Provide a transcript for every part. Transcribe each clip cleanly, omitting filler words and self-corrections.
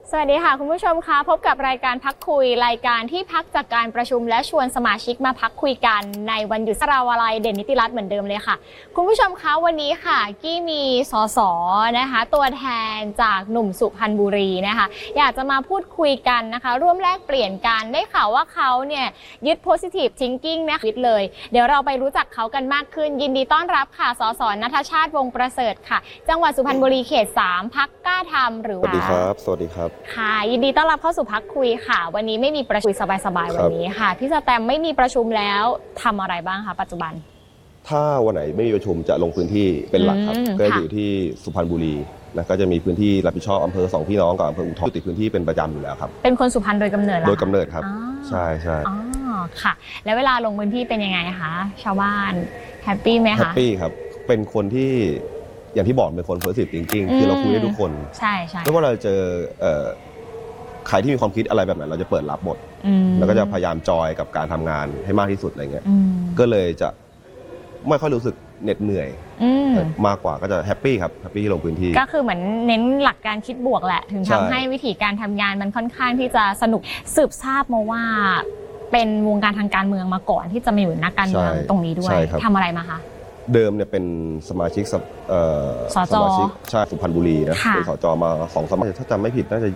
สวัสดีค่ะคุณผู้ชมคะพบกับรายการพักคุยรายการที่พักจากการประชุมและชวนสมาชิกมาพักคุยกันในวันหยุดสราวาลัยเด่นนิติรัตน์เหมือนเดิมเลยค่ะคุณผู้ชมคะวันนี้ค่ะกี้มีสสนะคะตัวแทนจากหนุ่มสุพรรณบุรีนะคะอยากจะมาพูดคุยกันนะคะร่วมแลกเปลี่ยนกันได้ข่าวว่าเขาเนี่ยยึด positive thinking นะคะเลยเดี๋ยวเราไปรู้จักเขากันมากขึ้นยินดีต้อนรับค่ะสสณัฐชาติวงศ์ประเสริฐค่ะจังหวัดสุพรรณบุรีเขต 3พรรคกล้าทำหรือสวัสดีครับสวัสดีครับค่ะยินดีต้อนรับเข้าสู่พักคุยค่ะวันนี้ไม่มีประชุมสบายๆวันนี้ค่ะพี่สแตมไม่มีประชุมแล้วทำอะไรบ้างคะปัจจุบันถ้าวันไหนไม่มีประชุมจะลงพื้นที่เป็นหลักครับก็อยู่ที่สุพรรณบุรีนะก็จะมีพื้นที่รับผิดชอบอำเภอ2พี่น้องกับอำเภออู่ทองติดพื้นที่เป็นประจำอยู่แล้วครับเป็นคนสุพรรณโดยกำเนิดแล้วโดยกำเนิดครับใช่ใช่อ๋อค่ะแล้วเวลาลงพื้นที่เป็นยังไงคะชาวบ้านแฮปปี้ไหมคะแฮปปี้ครับเป็นคนที่อย่างที่บอกเป็นคน positive thinking คือเราคุยได้ทุกคนใช่ใช่ไม่ว่าเราเจอใครที่มีความคิดอะไรแบบไหนเราจะเปิดรับหมดแล้วก็จะพยายามจอยกับการทำงานให้มากที่สุดอะไรเงี้ยก็เลยจะไม่ค่อยรู้สึกเหน็ดเหนื่อยมากกว่าก็จะแฮปปี้ครับแฮปปี้ที่ลงพื้นที่ก็คือเหมือนเน้นหลักการคิดบวกแหละถึงทำให้วิธีการทำงานมันค่อนข้างที่จะสนุกสืบทราบมาว่าเป็นวงการทางการเมืองมาก่อนที่จะมาอยู่นักการเมืองตรงนี้ด้วยทำอะไรมาคะเดิมเนี่ยเป็นสมาชิกสมาชิกชาติสุพรรณบุรีนะเป็นสจมา2 สมัยถ้าจำไม่ผิดน่าจะ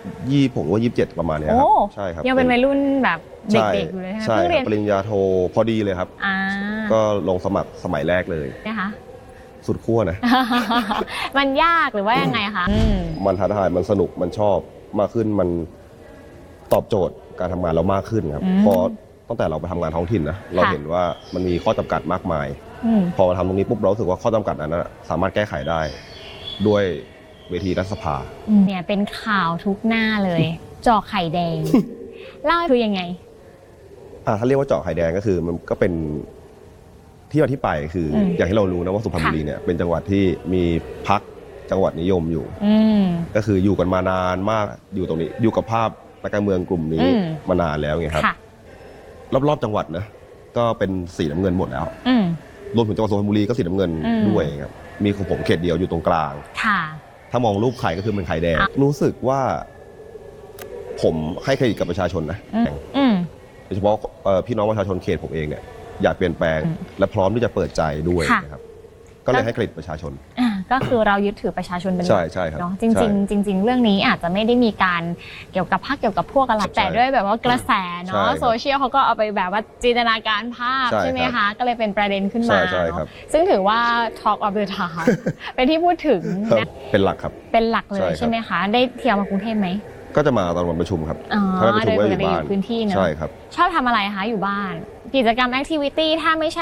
27ประมาณนี้ครับใช่ครับยังเป็นวัยรุ่นแบบเด็กๆอยู่เลยใช่เรียนปริญญาโทพอดีเลยครับก็ลงสมัครสมัยแรกเลยนะคะสุดขั้วนะมันยากหรือว่ายังไงคะมันท้าทายมันสนุกมันชอบมากขึ้นมันตอบโจทย์การทำงานเรามากขึ้นครับพอตั้งแต่เราไปทำงานท้องถิ่นนะเราเห็นว่ามันมีข้อจำกัดมากมายพอมาทำตรงนี้ปุ๊บเรารู้สึกว่าข้อจำกัดนั้นสามารถแก้ไขได้ด้วยเวทีรัฐสภาเนี่ยเป็นข่าวทุกหน้าเลยเจาะไข่แดงเล่าคือยังไงถ้าเรียกว่าเจาะไข่แดงก็คือมันก็เป็นที่มาที่ไปคืออย่างที่เรารู้นะว่าสุพรรณบุรีเนี่ยเป็นจังหวัดที่มีพรรคจังหวัดนิยมอยู่ก็คืออยู่กันมานานมากอยู่ตรงนี้อยู่กับภาพนักการเมืองกลุ่มนี้มานานแล้วไงครับรอบๆจังหวัดนะก็เป็นสีน้ำเงินหมดแล้วรวมถึงจังหวัดสุพรรณบุรีก็สีน้ำเงินด้วยครับมีของผมเขตเดียวอยู่ตรงกลางถ้ามองรูปไข่ก็คือเป็นไข่แดงรู้สึกว่าผมให้เครดิตกับประชาชนนะโดยเฉพาะพี่น้องประชาชนเขตผมเองเนี่ยอยากเปลี่ยนแปลงและพร้อมที่จะเปิดใจด้วยนะครับก็เลยให้เครดิตประชาชนก็คือเรายึดถือประชาชนเป็นหลักใช่ครับเนาะจริงเรื่องนี้อาจจะไม่ได้มีการเกี่ยวกับพรรคเกี่ยวกับพวกอะไรแต่ด้วยแบบว่ากระแสเนาะโซเชียลเขาก็เอาไปแบบว่าจินตนาการภาพใช่ไหมคะก็เลยเป็นประเด็นขึ้นมาซึ่งถือว่า Talk of the Town เป็นที่พูดถึงเป็นหลักครับเป็นหลักเลยใช่ไหมคะได้เที่ยวมากรุงเทพไหมก็จะมาตอนวันประชุมครับถ้าประชุมก็อยู่บ้านพื้นที่เนอะใช่ครับชอบทำอะไรคะอยู่บ้านกิจกรรมแอคทิวิตี้ถ้าไม่ใช่